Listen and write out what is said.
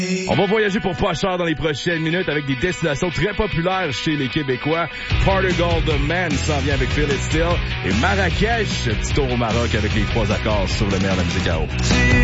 On va voyager pour pas cher dans les prochaines minutes avec des destinations très populaires chez les Québécois. Portugal The Man s'en vient avec Phil Still et Marrakech, petit tour au Maroc avec les 3 accords sur le mer de la musique à eau.